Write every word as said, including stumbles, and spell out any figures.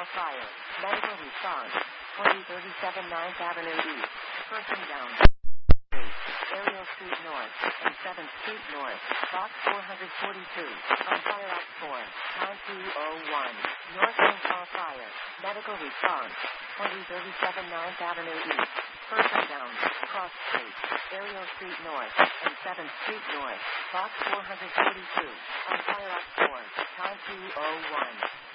fire. Medical response. twenty thirty-seven ninth Avenue East. Person down. Ariel Street North and seventh Street North. Box four forty-two. On fire at four. Time two oh one. North St. Paul fire. Medical response. twenty thirty-seven ninth Avenue East. Person down. Cross Street. Ariel Street North and seventh Street North. Box four forty-two. On fire at four. Time two oh one.